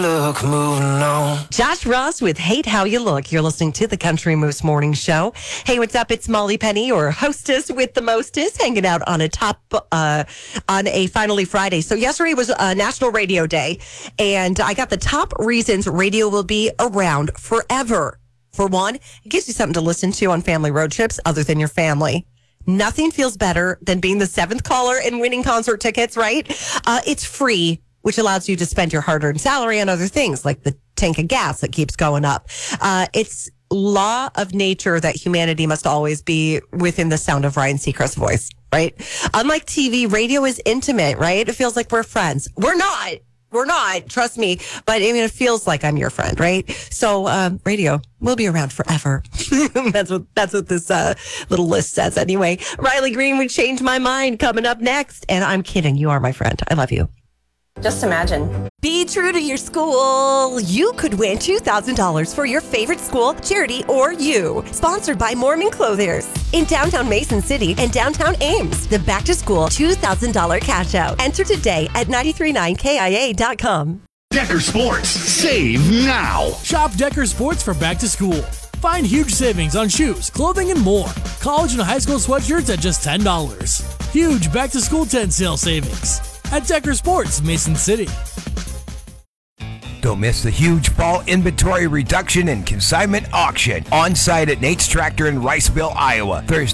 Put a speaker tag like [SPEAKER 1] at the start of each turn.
[SPEAKER 1] Look, moving on.
[SPEAKER 2] Josh Ross with Hate How You Look. You're listening to the Country Moose Morning Show. Hey, what's up? It's Molly Penny, your hostess with the mostest, hanging out on a Finally Friday. So yesterday was National Radio Day, and I got the top reasons radio will be around forever. For one, it gives you something to listen to on family road trips other than your family. Nothing feels better than being the seventh caller and winning concert tickets, right? It's free, which allows you to spend your hard-earned salary on other things like the tank of gas that keeps going up. It's law of nature that humanity must always be within the sound of Ryan Seacrest's voice, right? Unlike TV, radio is intimate, right? It feels like we're friends. We're not, trust me. But I mean, it feels like I'm your friend, right? So radio will be around forever. That's what this little list says anyway. Riley Green would change my mind coming up next. And I'm kidding. You are my friend. I love you.
[SPEAKER 3] Just imagine.
[SPEAKER 2] Be true to your school. You could win $2,000 for your favorite school, charity, or you. Sponsored by Mormon Clothiers in downtown Mason City and downtown Ames. The Back to School $2,000 cash out. Enter today at 939kia.com.
[SPEAKER 4] Decker Sports. Save now.
[SPEAKER 5] Shop Decker Sports for back to school. Find huge savings on shoes, clothing, and more. College and high school sweatshirts at just $10. Huge back to school tent sale savings at Decker Sports, Mason City.
[SPEAKER 6] Don't miss the huge fall inventory reduction and consignment auction on site at Nate's Tractor in Riceville, Iowa. Thursday,